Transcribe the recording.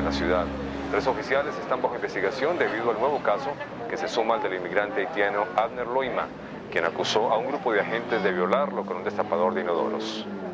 en la ciudad. 3 oficiales están bajo investigación debido al nuevo caso que se suma al del inmigrante haitiano Abner Loima, quien acusó a un grupo de agentes de violarlo con un destapador de inodoros.